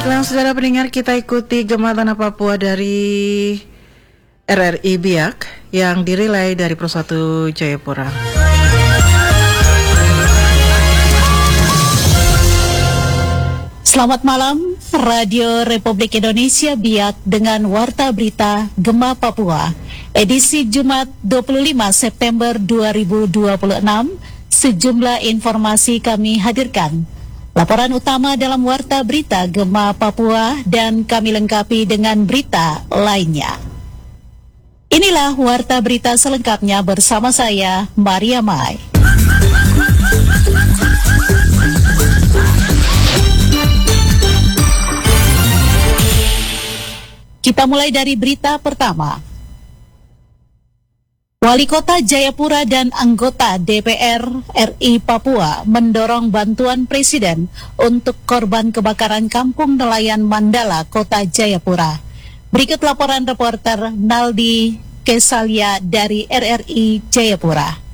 Baiklah saudara pendengar, kita ikuti Gema Tanah Papua dari RRI Biak yang dirilai dari Pro 1 Jayapura. Selamat malam, Radio Republik Indonesia Biak dengan Warta Berita Gema Papua, edisi Jumat 25 September 2026. Sejumlah informasi kami hadirkan. Laporan utama dalam Warta Berita Gema Papua dan kami lengkapi dengan berita lainnya. Inilah Warta Berita selengkapnya bersama saya, Maria Mai. Kita mulai dari berita pertama. Wali Kota Jayapura dan anggota DPR RI Papua mendorong bantuan Presiden untuk korban kebakaran Kampung Nelayan Mandala, Kota Jayapura. Berikut laporan reporter Naldi Kesalia dari RRI Jayapura.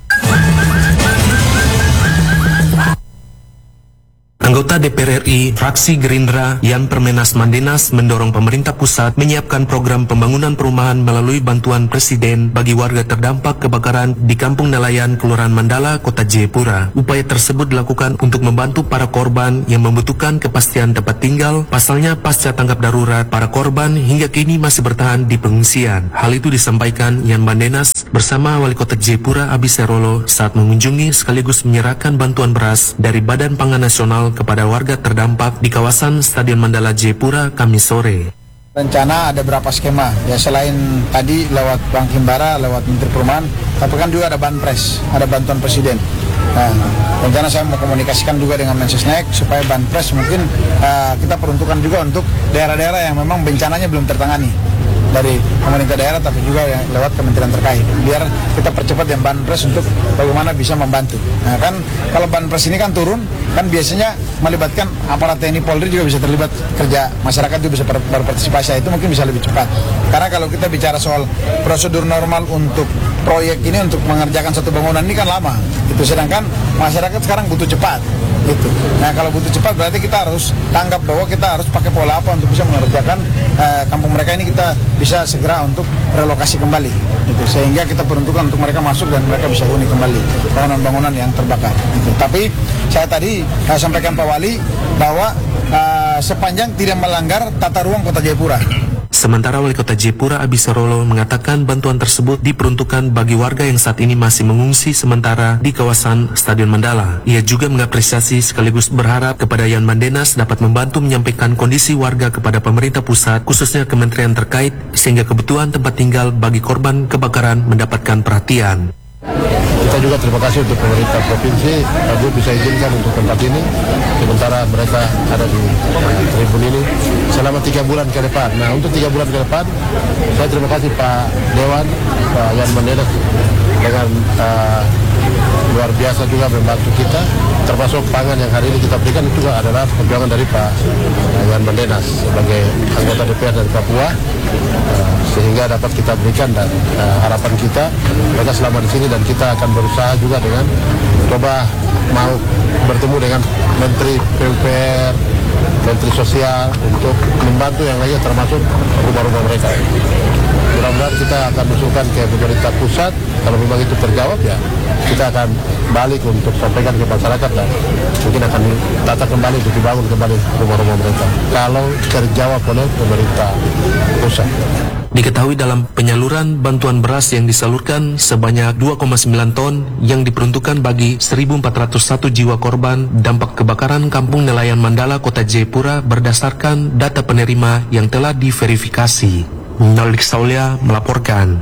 Anggota DPR RI, fraksi Gerindra, Yan Permenas Mandenas mendorong pemerintah pusat menyiapkan program pembangunan perumahan melalui bantuan Presiden bagi warga terdampak kebakaran di Kampung Nelayan, Kelurahan Mandala, Kota Jayapura. Upaya tersebut dilakukan untuk membantu para korban yang membutuhkan kepastian tempat tinggal. Pasalnya, pasca tanggap darurat, para korban hingga kini masih bertahan di pengungsian. Hal itu disampaikan Yan Mandenas bersama Wali Kota Jayapura Abi Serolo saat mengunjungi sekaligus menyerahkan bantuan beras dari Badan Pangan Nasional kepada warga terdampak di kawasan Stadion Mandala Jayapura Kamis sore. Rencana ada berapa skema, ya selain tadi lewat Bank Himbara, lewat Menteri Perumahan, tapi kan juga ada Banpres, ada bantuan Presiden. Nah, rencana saya mau komunikasikan juga dengan Mensesnek supaya Banpres mungkin kita peruntukkan juga untuk daerah-daerah yang memang bencananya belum tertangani dari pemerintah daerah, tapi juga yang lewat kementerian terkait, biar kita percepat yang Banpres untuk bagaimana bisa membantu. Nah kan kalau Banpres ini kan turun, kan biasanya melibatkan aparat TNI Polri juga bisa terlibat kerja, masyarakat juga bisa berpartisipasi, itu mungkin bisa lebih cepat. Karena kalau kita bicara soal prosedur normal untuk proyek ini, untuk mengerjakan satu bangunan ini kan lama, itu sedangkan masyarakat sekarang butuh cepat. Gitu. Nah kalau butuh cepat berarti kita harus tanggap bahwa kita harus pakai pola apa untuk bisa mengerjakan kampung mereka ini, kita bisa segera untuk relokasi kembali gitu. Sehingga kita peruntukkan untuk mereka masuk dan mereka bisa huni kembali bangunan-bangunan yang terbakar gitu. Tapi saya tadi sampaikan Pak Wali bahwa sepanjang tidak melanggar tata ruang Kota Jayapura. Sementara Wali Kota Jayapura Abi Serolo mengatakan bantuan tersebut diperuntukkan bagi warga yang saat ini masih mengungsi sementara di kawasan Stadion Mandala. Ia juga mengapresiasi sekaligus berharap kepada Yan Mandenas dapat membantu menyampaikan kondisi warga kepada pemerintah pusat, khususnya kementerian terkait, sehingga kebutuhan tempat tinggal bagi korban kebakaran mendapatkan perhatian. Kita juga terima kasih untuk pemerintah provinsi, Pak bisa izinkan untuk tempat ini, sementara mereka ada di tribun ini selama 3 bulan ke depan. Nah untuk 3 bulan ke depan, saya terima kasih Pak Dewan, Pak Yan Mandenas dengan luar biasa juga membantu kita, termasuk pangan yang hari ini kita berikan itu juga adalah perjuangan dari Pak Yan Mandenas sebagai anggota DPR dari Papua, sehingga dapat kita berikan, dan harapan kita mereka selama di sini, dan kita akan berusaha juga dengan coba mau bertemu dengan Menteri PUPR, Menteri Sosial untuk membantu yang lainnya termasuk rumah-rumah mereka. Mudah-mudahan kita akan usulkan ke pemerintah pusat, kalau memang itu terjawab ya kita akan balik untuk sampaikan ke masyarakat, dan mungkin akan ditata kembali untuk dibangun kembali rumah-rumah mereka kalau terjawab oleh pemerintah pusat. Diketahui dalam penyaluran bantuan beras yang disalurkan sebanyak 2,9 ton yang diperuntukkan bagi 1.401 jiwa korban dampak kebakaran Kampung Nelayan Mandala, Kota Jayapura berdasarkan data penerima yang telah diverifikasi. Naldi Saulia melaporkan.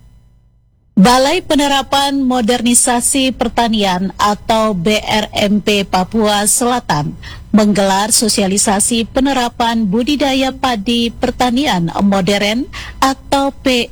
Balai Penerapan Modernisasi Pertanian atau BRMP Papua Selatan menggelar sosialisasi penerapan budidaya padi pertanian modern atau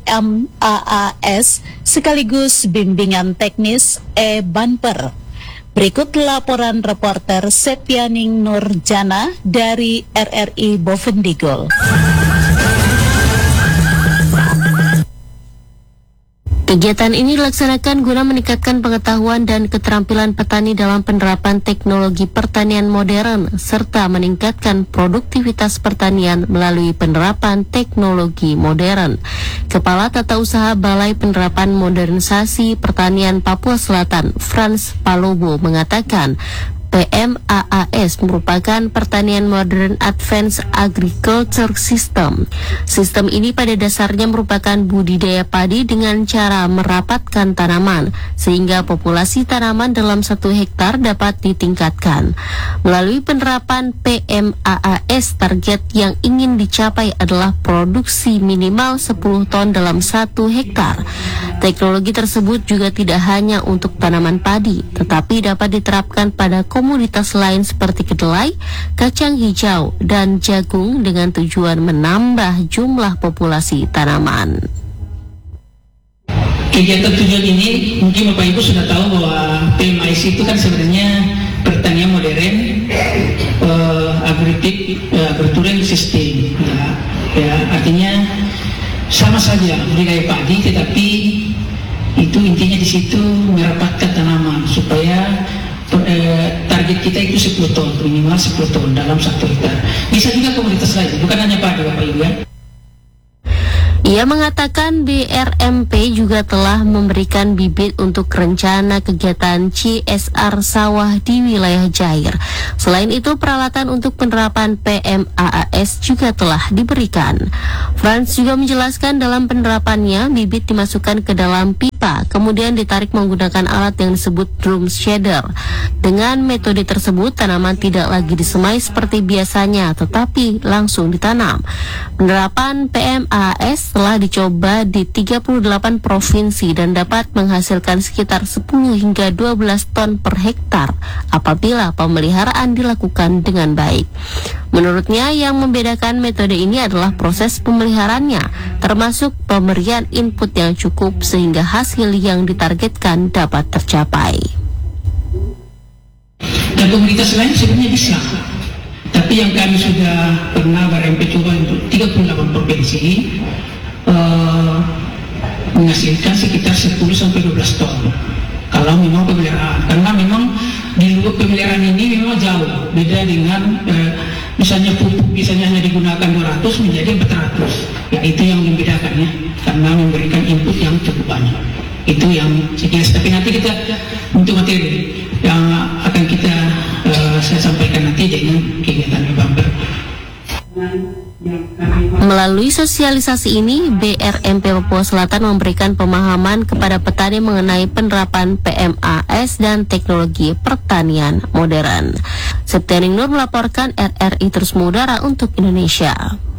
PMAAS sekaligus bimbingan teknis e-Banper. Berikut laporan reporter Septianing Nurjana dari RRI Bovendigul. Kegiatan ini dilaksanakan guna meningkatkan pengetahuan dan keterampilan petani dalam penerapan teknologi pertanian modern serta meningkatkan produktivitas pertanian melalui penerapan teknologi modern. Kepala Tata Usaha Balai Penerapan Modernisasi Pertanian Papua Selatan, Frans Palobo, mengatakan PMAAS merupakan pertanian modern Advanced Agriculture System. Sistem ini pada dasarnya merupakan budidaya padi dengan cara merapatkan tanaman, sehingga populasi tanaman dalam 1 hektar dapat ditingkatkan. Melalui penerapan PMAAS, target yang ingin dicapai adalah produksi minimal 10 ton dalam 1 hektar. Teknologi tersebut juga tidak hanya untuk tanaman padi, tetapi dapat diterapkan pada komoditas lain seperti kedelai, kacang hijau, dan jagung dengan tujuan menambah jumlah populasi tanaman. Kegiatan tujuan ini mungkin Bapak Ibu sudah tahu bahwa PMAAS itu kan sebenarnya pertanian modern, agritourism system, ya artinya sama saja budidaya padi, tetapi itu intinya di situ merapatkan tanaman supaya target kita itu 10 ton, minimal 10 ton dalam 1 hektar. Bisa juga komoditas lain, bukan hanya padi Bapak Ibu ya. Ia mengatakan BRMP juga telah memberikan bibit untuk rencana kegiatan CSR sawah di wilayah Jair. Selain itu, peralatan untuk penerapan PMAAS juga telah diberikan. Frans juga menjelaskan dalam penerapannya, bibit dimasukkan ke dalam pipa, kemudian ditarik menggunakan alat yang disebut drum shader. Dengan metode tersebut, tanaman tidak lagi disemai seperti biasanya, tetapi langsung ditanam. Penerapan PMAAS telah dicoba di 38 provinsi dan dapat menghasilkan sekitar 10 hingga 12 ton per hektar apabila pemeliharaan dilakukan dengan baik. Menurutnya, yang membedakan metode ini adalah proses pemeliharaannya, termasuk pemberian input yang cukup sehingga hasil yang ditargetkan dapat tercapai. Dan komunitas lain sebenarnya bisa. Tapi yang kami sudah pernah BRMP coba untuk 38 provinsi menghasilkan sekitar 10-12 ton kalau memang pemeliharaan, karena memang di luar pemeliharaan ini memang jauh beda dengan misalnya pupuk misalnya hanya digunakan 200 menjadi 400 ya, itu yang membedakannya karena memberikan input yang cukup banyak. Itu yang sekilas, tapi nanti kita untuk materi yang akan kita saya sampaikan nanti dengan kegiatan bumper. Melalui sosialisasi ini, BRMP Papua Selatan memberikan pemahaman kepada petani mengenai penerapan PMAAS dan teknologi pertanian modern. Septianing Nur melaporkan, RRI Terus Mengudara untuk Indonesia.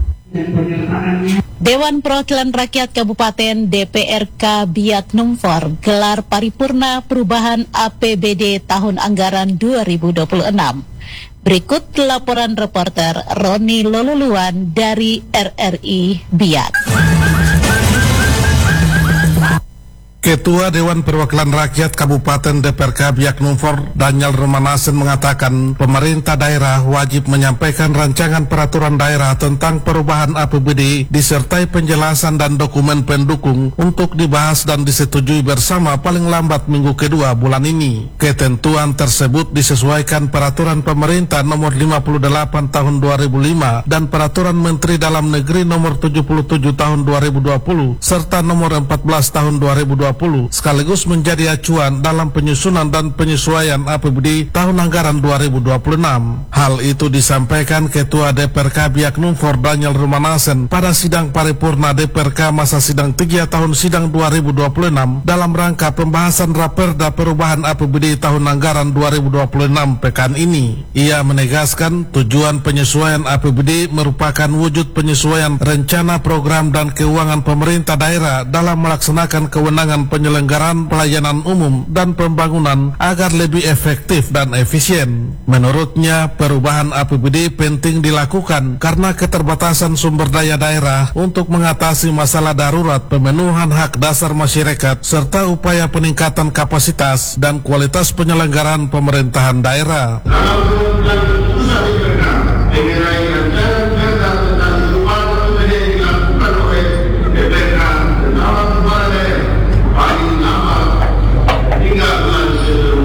Dewan Perwakilan Rakyat Kabupaten DPRK Biak Numfor gelar paripurna perubahan APBD tahun anggaran 2026. Berikut laporan reporter Roni Loluluan dari RRI Biak. Ketua Dewan Perwakilan Rakyat Kabupaten DPRK Biak Numfor, Daniel Romanasen, mengatakan pemerintah daerah wajib menyampaikan rancangan peraturan daerah tentang perubahan APBD disertai penjelasan dan dokumen pendukung untuk dibahas dan disetujui bersama paling lambat minggu kedua bulan ini. Ketentuan tersebut disesuaikan peraturan pemerintah nomor 58 tahun 2005 dan peraturan Menteri Dalam Negeri nomor 77 tahun 2020 serta nomor 14 tahun 2020 sekaligus menjadi acuan dalam penyusunan dan penyesuaian APBD tahun anggaran 2026. Hal itu disampaikan Ketua DPRK Biak Numfor Daniel Romanasen pada sidang paripurna DPRK masa sidang 3 tahun sidang 2026 dalam rangka pembahasan Raperda perubahan APBD tahun anggaran 2026 pekan ini. Ia menegaskan tujuan penyesuaian APBD merupakan wujud penyesuaian rencana program dan keuangan pemerintah daerah dalam melaksanakan kewenangan penyelenggaraan pelayanan umum dan pembangunan agar lebih efektif dan efisien. Menurutnya, perubahan APBD penting dilakukan karena keterbatasan sumber daya daerah untuk mengatasi masalah darurat, pemenuhan hak dasar masyarakat, serta upaya peningkatan kapasitas dan kualitas penyelenggaraan pemerintahan daerah.